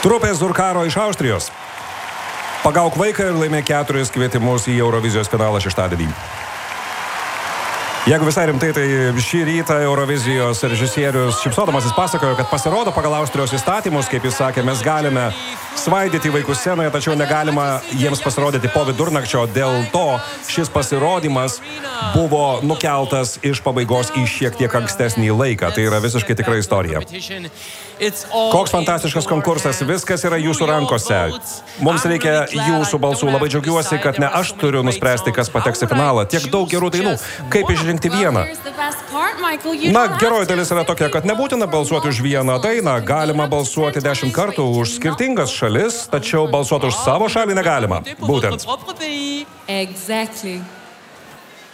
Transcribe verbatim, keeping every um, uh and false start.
Trupė Zurkaro iš Austrijos. Pagauk vaiką ir laimė keturis kvietimus į Eurovizijos finalą šeštadienį. Jeigu visai rimtai, tai šį rytą Eurovizijos režisierius šypsodamasis pasakojo, kad pasirodo pagal Austrijos įstatymus, kaip jis sakė, mes galime svaidyti vaikų scenoje, tačiau negalima jiems pasirodyti po vidurnakčio. Dėl to šis pasirodymas buvo nukeltas iš pabaigos į šiek tiek ankstesnį laiką. Tai yra visiškai tikra istorija. Koks fantastiškas konkursas, viskas yra jūsų rankose. Mums reikia jūsų balsų. Labai džiaugiuosi, kad ne aš turiu nuspręsti, kas pateks į finalą. Tiek daug gerų dainų. Kaip išrinkti vieną? Na, geroji dalis yra tokia, kad nebūtina balsuoti už vieną dainą. Galima balsuoti dešimt kartų už skirtingas šalis, tačiau balsuoti už savo šalį negalima. Būtent. Exactly.